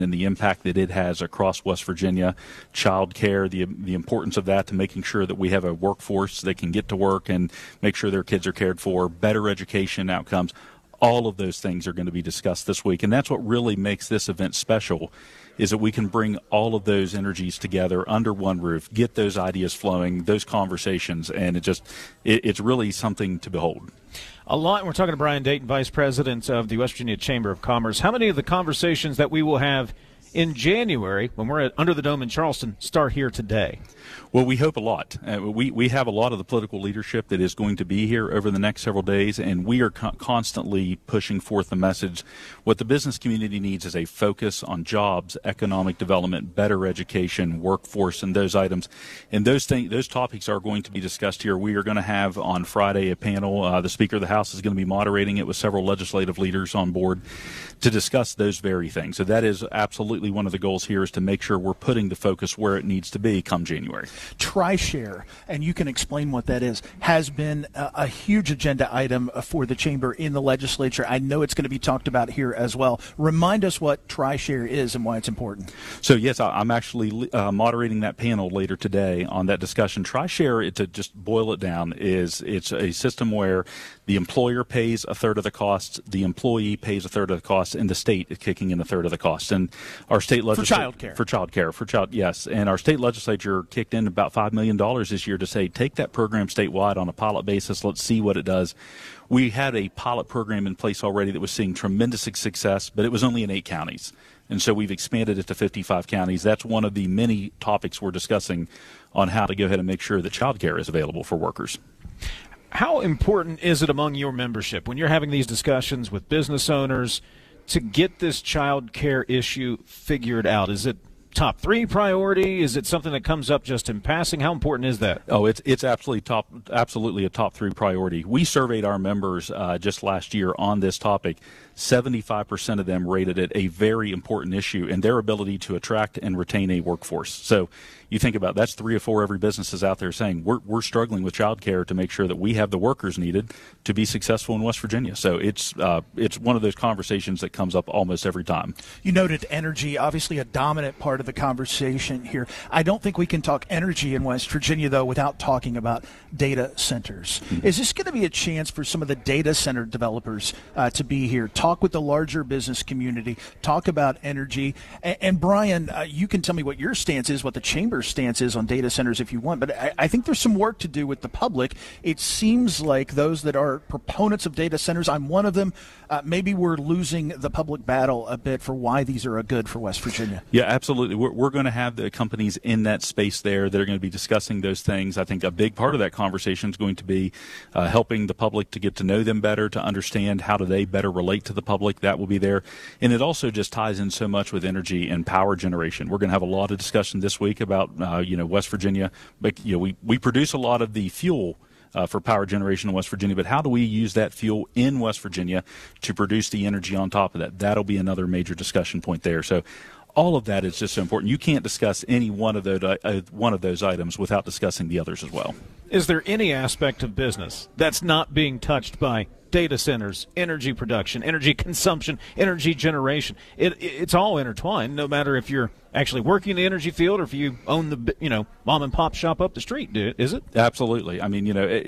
and the impact that it has across West Virginia, child care, the importance of that to making sure that we have a workforce that can get to work and make sure their kids are cared for, better education outcomes. All of those things are going to be discussed this week, and that's what really makes this event special, is that we can bring all of those energies together under one roof, get those ideas flowing, those conversations, and it's really something to behold. A lot. We're talking to Brian Dayton, Vice President of the West Virginia Chamber of Commerce. How many of the conversations that we will have in January, when we're at Under the Dome in Charleston, start here today? Well, we hope a lot. We have a lot of the political leadership that is going to be here over the next several days, and we are constantly pushing forth the message. What the business community needs is a focus on jobs, economic development, better education, workforce, and those items. And those topics are going to be discussed here. We are going to have on Friday a panel. The Speaker of the House is going to be moderating it with several legislative leaders on board to discuss those very things. So that is absolutely one of the goals here, is to make sure we're putting the focus where it needs to be come January. TriShare, and you can explain what that is, has been a huge agenda item for the Chamber in the legislature. I know it's going to be talked about here as well. Remind us what TriShare is and why it's important. So, yes, I'm actually moderating that panel later today on that discussion. TriShare, to just boil it down, it's a system where the employer pays a third of the costs, the employee pays a third of the costs, and the state is kicking in a third of the costs. And our state legislature for child care, yes, and our state legislature kicked in about $5 million this year to say, take that program statewide on a pilot basis. Let's see what it does. We had a pilot program in place already that was seeing tremendous success, but it was only in 8 counties. And so we've expanded it to 55 counties. That's one of the many topics we're discussing on how to go ahead and make sure that child care is available for workers. How important is it among your membership when you're having these discussions with business owners to get this child care issue figured out? Is it top 3 priority? Is it something that comes up just in passing? How important is that? Oh, it's absolutely a top 3 priority. We surveyed our members just last year on this topic. 75% of them rated it a very important issue in their ability to attract and retain a workforce. So you think about that's 3 or 4 every businesses out there saying we're struggling with child care to make sure that we have the workers needed to be successful in West Virginia. So it's one of those conversations that comes up almost every time. You noted energy, obviously a dominant part of the conversation here. I don't think we can talk energy in West Virginia, though, without talking about data centers. Mm-hmm. Is this going to be a chance for some of the data center developers to be here, talk with the larger business community, talk about energy? And Brian, you can tell me what your stance is, what the Chamber's stance is on data centers if you want, but I think there's some work to do with the public. It seems like those that are proponents of data centers, I'm one of them, maybe we're losing the public battle a bit for why these are a good for West Virginia. Yeah, absolutely. We're going to have the companies in that space there that are going to be discussing those things. I think a big part of that conversation is going to be helping the public to get to know them better, to understand how do they better relate to the public. That will be there. And it also just ties in so much with energy and power generation. We're going to have a lot of discussion this week about West Virginia. But we produce a lot of the fuel for power generation in West Virginia, but how do we use that fuel in West Virginia to produce the energy on top of that? That'll be another major discussion point there. So all of that is just so important. You can't discuss any one of those items without discussing the others as well. Is there any aspect of business that's not being touched by data centers, energy production, energy consumption, energy generation? It's all intertwined, no matter if you're actually working in the energy field or if you own the mom and pop shop up the street, is it? Absolutely. I mean,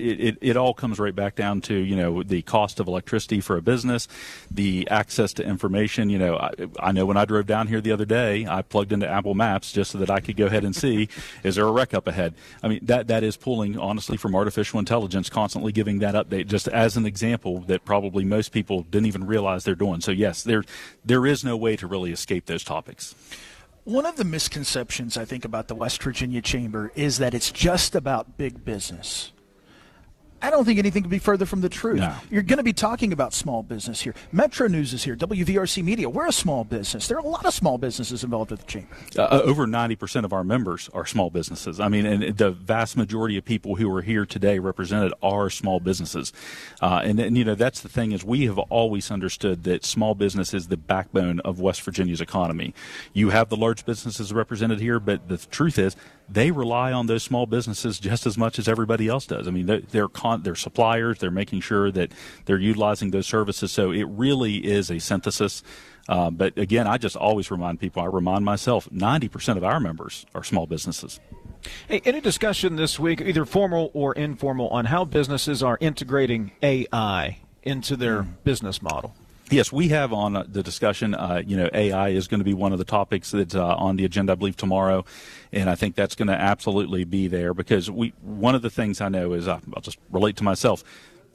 it all comes right back down to the cost of electricity for a business, the access to information. I know when I drove down here the other day, I plugged into Apple Maps just so that I could go ahead and see, is there a wreck up ahead? I mean, that is pulling, honestly, from artificial intelligence, constantly giving that update, just as an example that probably most people didn't even realize they're doing. So yes, there is no way to really escape those topics. One of the misconceptions, I think, about the West Virginia Chamber is that it's just about big business. I don't think anything could be further from the truth. No. You're going to be talking about small business here. Metro News is here. WVRC Media. We're a small business. There are a lot of small businesses involved with the Chamber. Over 90% of our members are small businesses. I mean, and the vast majority of people who are here today represented are small businesses. And that's the thing, is we have always understood that small business is the backbone of West Virginia's economy. You have the large businesses represented here, but the truth is they rely on those small businesses just as much as everybody else does. I mean, they're constantly their suppliers. They're making sure that they're utilizing those services. So it really is a synthesis. But again, I just always remind people, I remind myself, 90% of our members are small businesses. Hey, any discussion this week, either formal or informal, on how businesses are integrating AI into their business model? Yes, we have on the discussion, AI is going to be one of the topics that's on the agenda, I believe, tomorrow. And I think that's going to absolutely be there because one of the things I know is, I'll just relate to myself,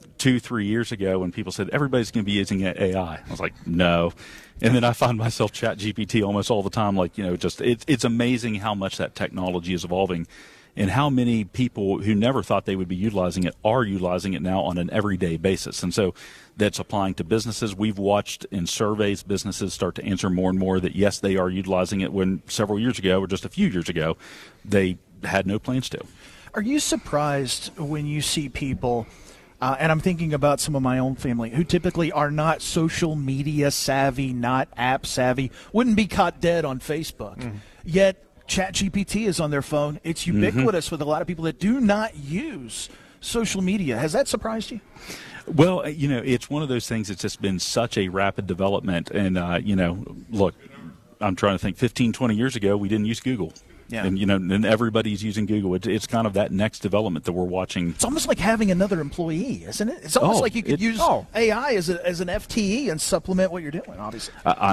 2-3 years ago when people said everybody's going to be using AI, I was like, no. And then I find myself ChatGPT almost all the time. Like, it's amazing how much that technology is evolving and how many people who never thought they would be utilizing it are utilizing it now on an everyday basis. And so that's applying to businesses. We've watched in surveys businesses start to answer more and more that, yes, they are utilizing it when several years ago or just a few years ago, they had no plans to. Are you surprised when you see people and I'm thinking about some of my own family who typically are not social media savvy, not app savvy, wouldn't be caught dead on Facebook. Yet ChatGPT is on their phone. It's ubiquitous with a lot of people that do not use social media. Has that surprised you? Well, it's one of those things that's just been such a rapid development. And, look, I'm trying to think 15, 20 years ago, we didn't use Google. Yeah. And, and everybody's using Google. It's kind of that next development that we're watching. It's almost like having another employee, isn't it? It's almost like you could use AI as an FTE and supplement what you're doing, obviously.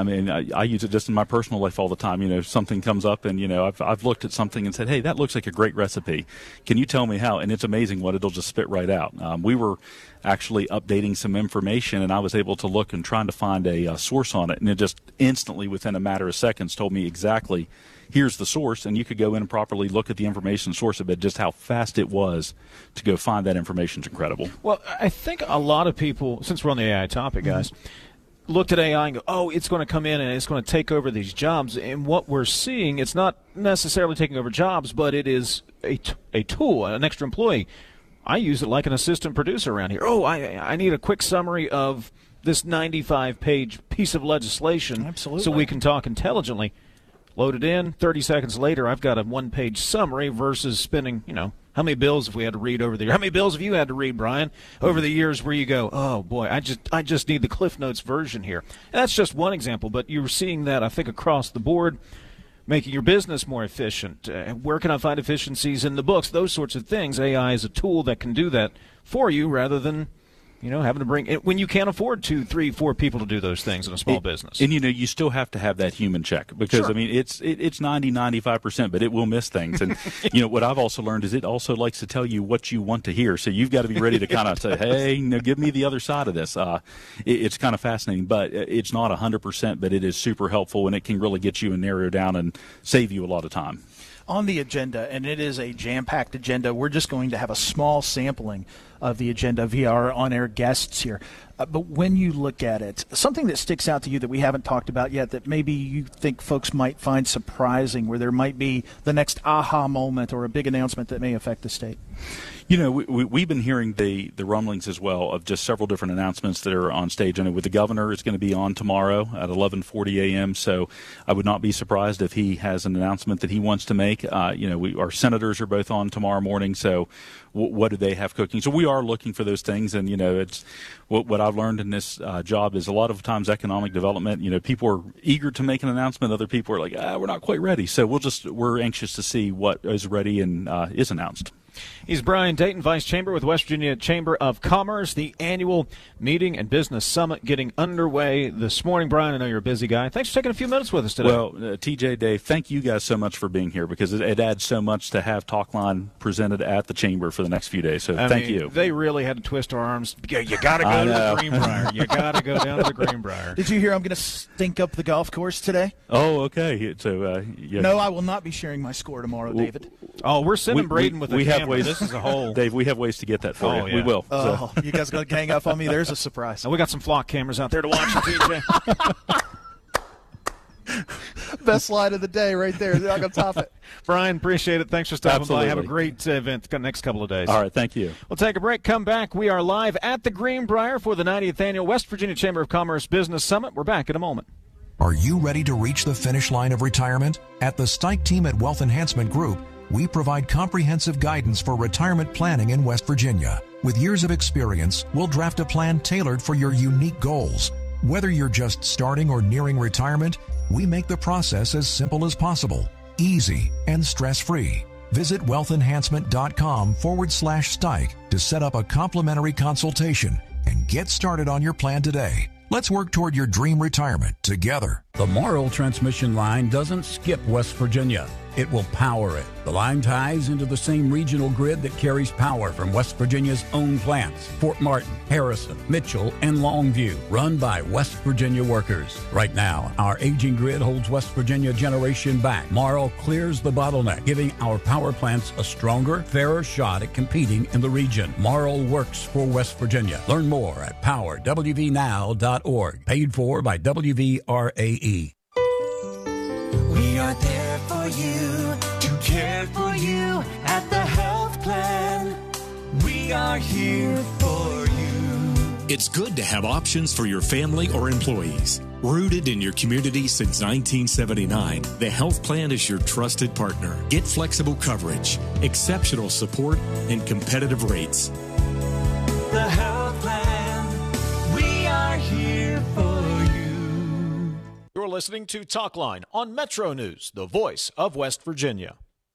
I use it just in my personal life all the time. Something comes up and, I've looked at something and said, hey, that looks like a great recipe. Can you tell me how? And it's amazing what it'll just spit right out. We were actually updating some information, and I was able to look and trying to find a source on it, and it just instantly, within a matter of seconds, told me exactly here's the source, and you could go in and properly look at the information source of it. Just how fast it was to go find that information is incredible. Well, I think a lot of people, since we're on the AI topic, guys, looked at AI and go, oh, it's going to come in and it's going to take over these jobs. And what we're seeing, it's not necessarily taking over jobs, but it is a tool, an extra employee. I use it like an assistant producer around here. Oh, I need a quick summary of this 95-page piece of legislation. Absolutely. So we can talk intelligently. Load it in. 30 seconds later, I've got a one-page summary versus spending, how many bills have we had to read over the year? How many bills have you had to read, Brian, over the years where you go, oh, boy, I just need the Cliff Notes version here. And that's just one example, but you're seeing that, I think, across the board, making your business more efficient. Where can I find efficiencies in the books? Those sorts of things. AI is a tool that can do that for you rather than having to bring it when you can't afford 2, 3, 4 people to do those things in a small business. And you still have to have that human check because Sure. it's 90-95%, but it will miss things. And what I've also learned is it also likes to tell you what you want to hear. So you've got to be ready to kind of say, hey, give me the other side of this. It's kind of fascinating, but it's not 100%, but it is super helpful, and it can really get you and narrow down and save you a lot of time. On the agenda, and it is a jam-packed agenda, we're just going to have a small sampling of the agenda via our on-air guests here. But when you look at it, something that sticks out to you that we haven't talked about yet that maybe you think folks might find surprising, where there might be the next aha moment or a big announcement that may affect the state? We've been hearing the rumblings as well of just several different announcements that are on stage. I know with the governor, it's going to be on tomorrow at 11:40 a.m., so I would not be surprised if he has an announcement that he wants to make. Our senators are both on tomorrow morning, so what do they have cooking? So we are looking for those things, and, it's what I've learned in this job is a lot of times economic development, people are eager to make an announcement. Other people are like, we're not quite ready. So we're anxious to see what is ready and is announced. He's Brian Dayton, Vice Chamber with West Virginia Chamber of Commerce. The annual meeting and business summit getting underway this morning. Brian, I know you're a busy guy. Thanks for taking a few minutes with us today. Well, TJ, Dave, thank you guys so much for being here because it adds so much to have Talkline presented at the Chamber for the next few days. So thank you. They really had to twist our arms. You got to go to the Greenbrier. You got to go down to the Greenbrier. Did you hear I'm going to stink up the golf course today? Oh, okay. So No, I will not be sharing my score tomorrow, David. Oh, we're sending Braden with a camera. This is a whole... Dave, we have ways to get that for you. Yeah. We will. Oh, you guys going to gang up on me? There's a surprise. And we got some flock cameras out there to watch, TJ. Best line of the day right there. They're not going to top it. Brian, appreciate it. Thanks for stopping Absolutely. by. Have a great event the next couple of days. All right, thank you. We'll take a break, come back. We are live at the Greenbrier for the 90th Annual West Virginia Chamber of Commerce Business Summit. We're back in a moment. Are you ready to reach the finish line of retirement? At the Stike team at Wealth Enhancement Group, we provide comprehensive guidance for retirement planning in West Virginia. With years of experience, we'll draft a plan tailored for your unique goals. Whether you're just starting or nearing retirement, we make the process as simple as possible, easy, and stress-free. Visit wealthenhancement.com/Stike to set up a complimentary consultation and get started on your plan today. Let's work toward your dream retirement together. The Morrill transmission line doesn't skip West Virginia. It will power it. The line ties into the same regional grid that carries power from West Virginia's own plants, Fort Martin, Harrison, Mitchell, and Longview, run by West Virginia workers. Right now, our aging grid holds West Virginia generation back. Morrill clears the bottleneck, giving our power plants a stronger, fairer shot at competing in the region. Morrill works for West Virginia. Learn more at powerwvnow.org. Paid for by WVRAE. We are there for you, to care for you at the health plan. We are here for you. It's good to have options for your family or employees. Rooted in your community since 1979, the health plan is your trusted partner. Get flexible coverage, exceptional support, and competitive rates. The health plan, we are here for you. You're listening to Talkline on Metro News, the voice of West Virginia.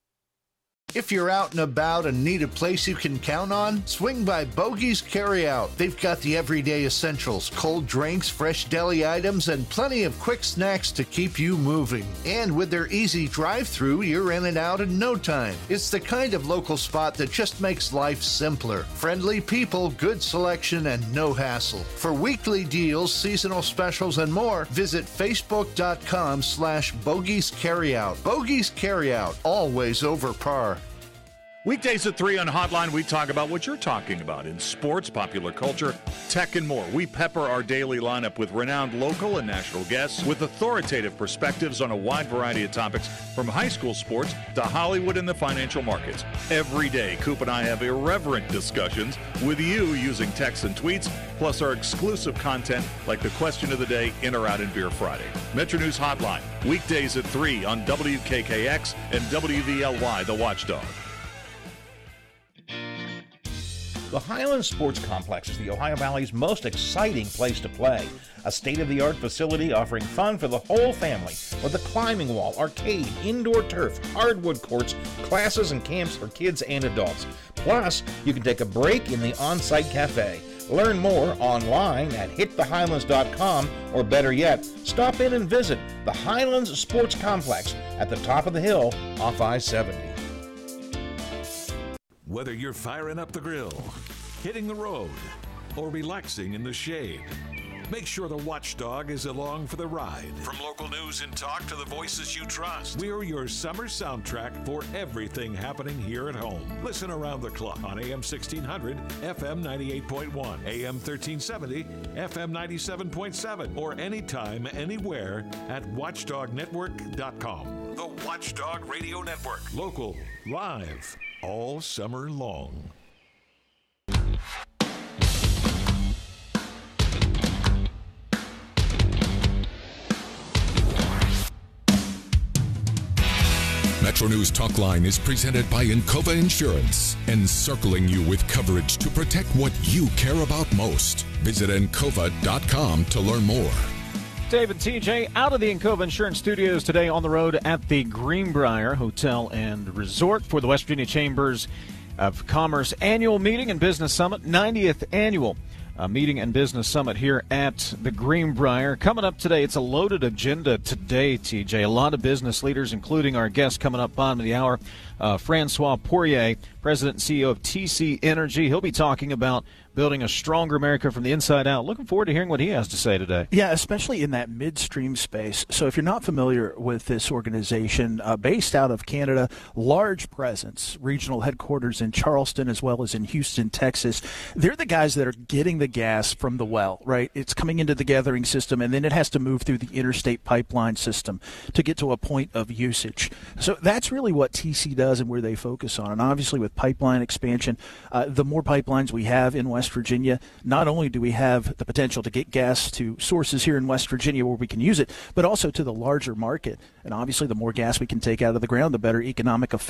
If you're out and about and need a place you can count on, swing by Bogey's Carryout. They've got the everyday essentials, cold drinks, fresh deli items, and plenty of quick snacks to keep you moving. And with their easy drive-thru, you're in and out in no time. It's the kind of local spot that just makes life simpler. Friendly people, good selection, and no hassle. For weekly deals, seasonal specials, and more, visit facebook.com/Bogey's Carryout. Bogey's Carryout, always over par. Weekdays at 3 on Hotline, we talk about what you're talking about in sports, popular culture, tech, and more. We pepper our daily lineup with renowned local and national guests with authoritative perspectives on a wide variety of topics, from high school sports to Hollywood and the financial markets. Every day, Coop and I have irreverent discussions with you using texts and tweets, plus our exclusive content like the question of the day, In or Out in Beer Friday. Metro News Hotline, weekdays at 3 on WKKX and WVLY, The Watchdog. The Highlands Sports Complex is the Ohio Valley's most exciting place to play. A state-of-the-art facility offering fun for the whole family with a climbing wall, arcade, indoor turf, hardwood courts, classes and camps for kids and adults. Plus, you can take a break in the on-site cafe. Learn more online at hitthehighlands.com, or better yet, stop in and visit the Highlands Sports Complex at the top of the hill off I-70. Whether you're firing up the grill, hitting the road, or relaxing in the shade, make sure the Watchdog is along for the ride. From local news and talk to the voices you trust, we're your summer soundtrack for everything happening here at home. Listen around the clock on AM 1600, FM 98.1, AM 1370, FM 97.7, or anytime, anywhere at watchdognetwork.com. The Watchdog Radio Network. Local, live, all summer long. Metro News Talkline is presented by Encova Insurance, encircling you with coverage to protect what you care about most. Visit Encova.com to learn more. Dave and TJ out of the Encova Insurance Studios today on the road at the Greenbrier Hotel and Resort for the West Virginia Chambers of Commerce Annual Meeting and Business Summit, 90th Annual Meeting and Business Summit here at the Greenbrier. Coming up today, it's a loaded agenda today, TJ. A lot of business leaders, including our guest coming up bottom of the hour, Francois Poirier, President and CEO of TC Energy. He'll be talking about building a stronger America from the inside out. Looking forward to hearing what he has to say today. Yeah, especially in that midstream space. So if you're not familiar with this organization, based out of Canada, large presence, regional headquarters in Charleston as well as in Houston, Texas. They're the guys that are getting the gas from the well, right? It's coming into the gathering system, and then it has to move through the interstate pipeline system to get to a point of usage. So that's really what TC does and where they focus on. And obviously with pipeline expansion, the more pipelines we have in West Virginia, not only do we have the potential to get gas to sources here in West Virginia where we can use it, but also to the larger market. And obviously the more gas we can take out of the ground, the better economic effect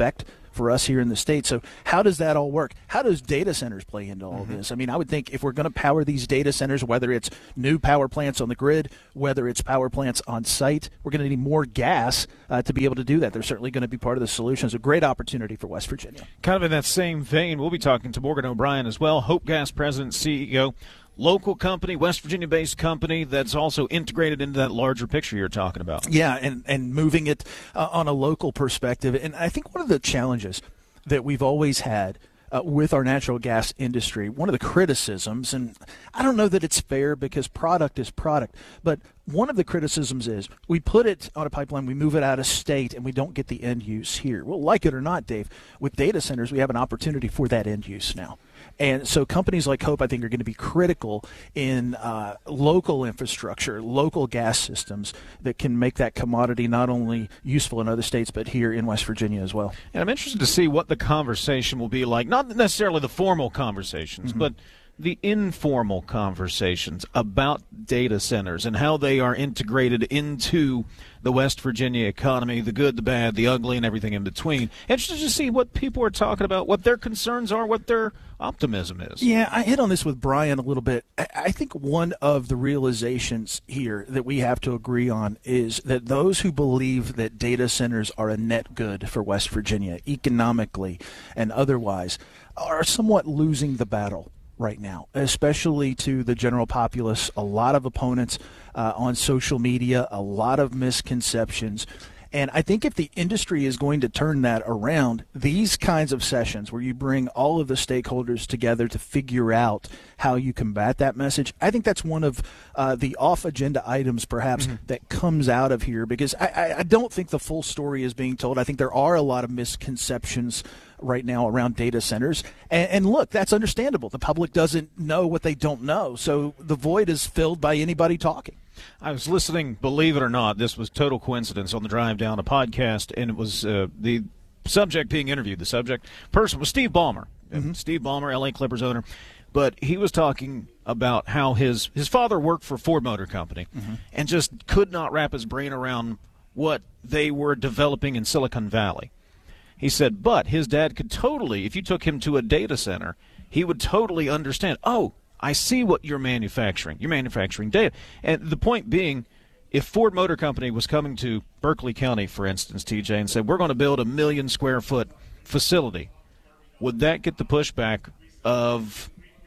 for us here in the state. So how does that all work? How does data centers play into all this? I mean, I would think if we're going to power these data centers, whether it's new power plants on the grid, whether it's power plants on site, we're going to need more gas to be able to do that. They're certainly going to be part of the solution. It's a great opportunity for West Virginia. Kind of in that same vein, we'll be talking to Morgan O'Brien as well, Hope Gas President, CEO. Local company, West Virginia-based company that's also integrated into that larger picture you're talking about. Yeah, and moving it on a local perspective. And I think one of the challenges that we've always had with our natural gas industry, one of the criticisms, and I don't know that it's fair because product is product, but one of the criticisms is we put it on a pipeline, we move it out of state, and we don't get the end use here. Well, like it or not, Dave, with data centers, we have an opportunity for that end use now. And so companies like Hope, I think, are going to be critical in local infrastructure, local gas systems that can make that commodity not only useful in other states, but here in West Virginia as well. And I'm interested to see what the conversation will be like, not necessarily the formal conversations, but the informal conversations about data centers and how they are integrated into the West Virginia economy, the good, the bad, the ugly, and everything in between. Interested to see what people are talking about, what their concerns are, what their optimism is. Yeah, I hit on this with Brian a little bit. I think one of the realizations here that we have to agree on is that those who believe that data centers are a net good for West Virginia, economically and otherwise, are somewhat losing the battle right now, especially to the general populace. A lot of opponents on social media, a lot of misconceptions. And I think if the industry is going to turn that around, these kinds of sessions where you bring all of the stakeholders together to figure out how you combat that message, I think that's one of the off-agenda items perhaps that comes out of here, because I don't think the full story is being told. I think there are a lot of misconceptions right now around data centers. And look, that's understandable. The public doesn't know what they don't know. So the void is filled by anybody talking. I was listening, believe it or not, this was total coincidence, on the drive down a podcast, and it was the subject being interviewed. The subject person was Steve Ballmer. Steve Ballmer, L.A. Clippers owner. But he was talking about how his father worked for Ford Motor Company and just could not wrap his brain around what they were developing in Silicon Valley. He said, but his dad could totally, if you took him to a data center, he would totally understand, oh, I see what you're manufacturing. You're manufacturing data. And the point being, if Ford Motor Company was coming to Berkeley County, for instance, TJ, and said, we're going to build a 1 million square foot facility, would that get the pushback of,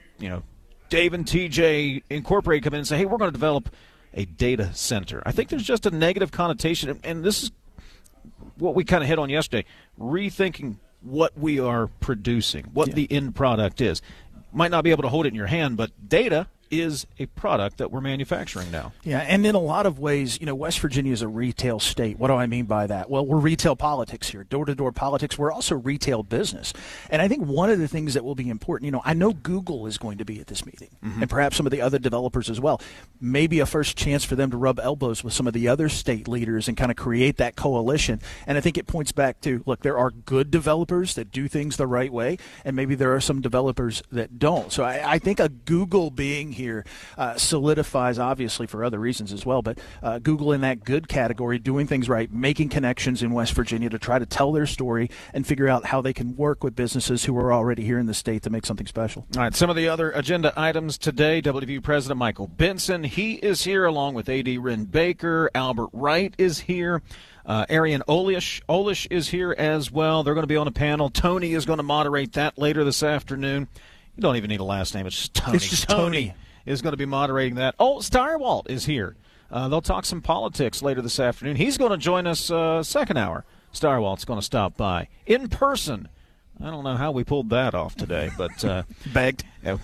Dave and TJ Incorporated come in and say, hey, we're going to develop a data center? I think there's just a negative connotation, and this is what we kind of hit on yesterday, rethinking what we are producing, what the end product is. Might not be able to hold it in your hand, but data is a product that we're manufacturing now. Yeah, and in a lot of ways, West Virginia is a retail state. What do I mean by that? Well, we're retail politics here, door-to-door politics. We're also retail business. And I think one of the things that will be important, I know Google is going to be at this meeting, and perhaps some of the other developers as well. Maybe a first chance for them to rub elbows with some of the other state leaders and kind of create that coalition. And I think it points back to, look, there are good developers that do things the right way, and maybe there are some developers that don't. So I think a Google being here solidifies, obviously for other reasons as well, but Google in that good category, doing things right, making connections in West Virginia to try to tell their story and figure out how they can work with businesses who are already here in the state to make something special. All right, some of the other agenda items today. WVU President Michael Benson, he is here along with A.D. Wren Baker. Albert Wright is here. Arian Olish is here as well. They're going to be on a panel. Tony is going to moderate that later this afternoon. You don't even need a last name. It's just Tony. It's just Tony is going to be moderating that. Oh, Steyerwalt is here. They'll talk some politics later this afternoon. He's going to join us second hour. Steyerwalt's going to stop by in person. I don't know how we pulled that off today, but begged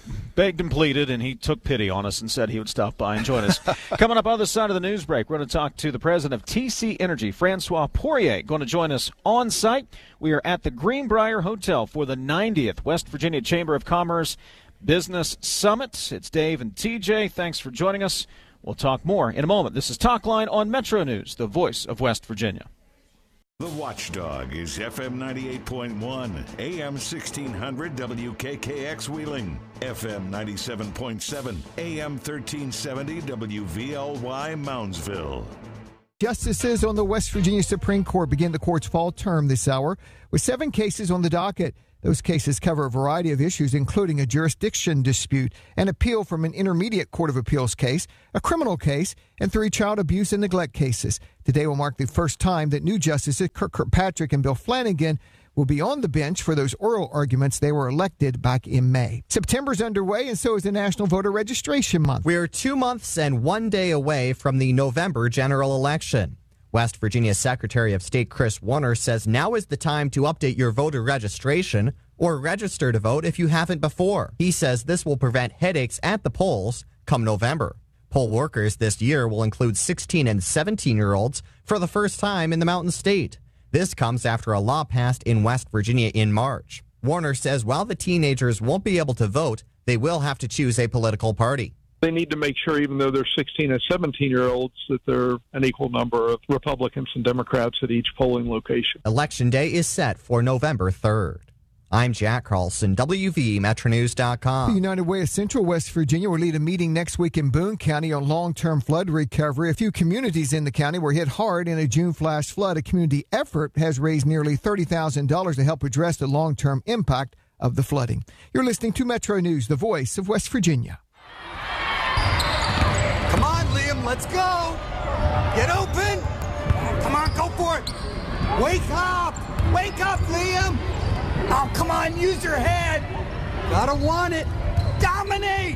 and pleaded, and he took pity on us and said he would stop by and join us. Coming up on the side of the news break, we're going to talk to the president of TC Energy, Francois Poirier, going to join us on site. We are at the Greenbrier Hotel for the 90th West Virginia Chamber of Commerce Business Summit. It's Dave and TJ. Thanks for joining us. We'll talk more in a moment. This is Talkline on Metro News, the voice of West Virginia. The Watchdog is FM 98.1, AM 1600 WKKX Wheeling, FM 97.7, AM 1370 WVLY Moundsville. Justices on the West Virginia Supreme Court begin the court's fall term this hour with 7 cases on the docket. Those cases cover a variety of issues, including a jurisdiction dispute, an appeal from an intermediate court of appeals case, a criminal case, and 3 child abuse and neglect cases. Today will mark the first time that new justices Kirk Kirkpatrick and Bill Flanagan will be on the bench for those oral arguments. They were elected back in May. September's underway, and so is the National Voter Registration Month. We're 2 months and 1 day away from the November general election. West Virginia Secretary of State Chris Warner says now is the time to update your voter registration or register to vote if you haven't before. He says this will prevent headaches at the polls come November. Poll workers this year will include 16 and 17-year-olds for the first time in the Mountain State. This comes after a law passed in West Virginia in March. Warner says while the teenagers won't be able to vote, they will have to choose a political party. They need to make sure, even though they're 16 and 17-year-olds, that there are an equal number of Republicans and Democrats at each polling location. Election Day is set for November 3rd. I'm Jack Carlson, WVMetroNews.com. The United Way of Central West Virginia will lead a meeting next week in Boone County on long-term flood recovery. A few communities in the county were hit hard in a June flash flood. A community effort has raised nearly $30,000 to help address the long-term impact of the flooding. You're listening to Metro News, the voice of West Virginia. Come on, Liam, let's go. Get open. Come on, go for it. Wake up. Wake up, Liam. Oh, come on, use your head. Gotta want it. Dominate.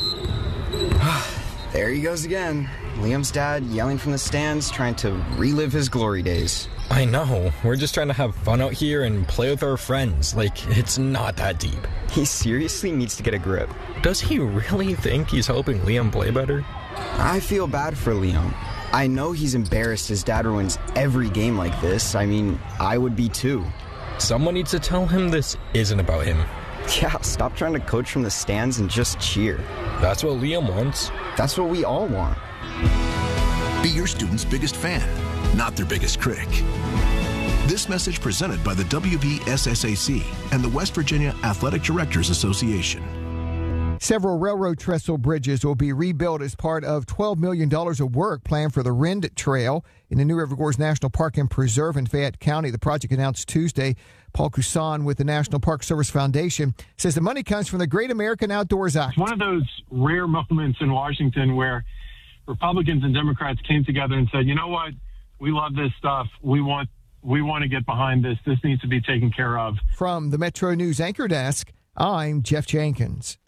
There he goes again. Liam's dad yelling from the stands, trying to relive his glory days. I know. We're just trying to have fun out here and play with our friends. Like, it's not that deep. He seriously needs to get a grip. Does he really think he's helping Liam play better? I feel bad for Liam. I know he's embarrassed his dad ruins every game like this. I mean, I would be too. Someone needs to tell him this isn't about him. Yeah, stop trying to coach from the stands and just cheer. That's what Liam wants. That's what we all want. Be your student's biggest fan, not their biggest critic. This message presented by the WVSSAC and the West Virginia Athletic Directors Association. Several railroad trestle bridges will be rebuilt as part of $12 million of work planned for the Rend Trail in the New River Gorge National Park and Preserve in Fayette County. The project announced Tuesday. Paul Cousin with the National Park Service Foundation says the money comes from the Great American Outdoors Act. It's one of those rare moments in Washington where Republicans and Democrats came together and said, you know what, we love this stuff. We want to get behind this. This needs to be taken care of. From the Metro News Anchor Desk, I'm Jeff Jenkins.